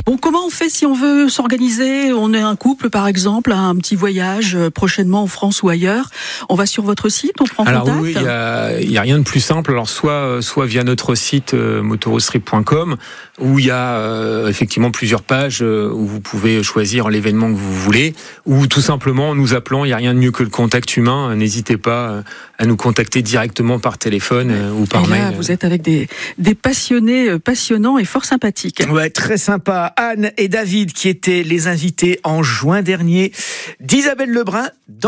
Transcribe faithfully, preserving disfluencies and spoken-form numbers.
Bon, comment on fait si on veut s'organiser? On est un couple, par exemple, à un petit voyage euh, prochainement en France ou ailleurs. On va sur votre site, on prend Alors contact. oui, il y a, il y a rien de plus simple. Alors soit, soit via notre site euh, motorosrip point com, où il y a euh, effectivement plusieurs pages euh, où vous pouvez choisir l'événement que vous voulez, ou tout simplement en nous appelant. Il y a rien de mieux que le contact humain. N'hésitez pas euh, à nous contacter directement par téléphone euh, ou par et là, mail. vous êtes avec des, des passionnés euh, passionnants et fort sympathiques. Ouais, très sympa. Anne et David qui étaient les invités en juin dernier d'Isabelle Lebrun dans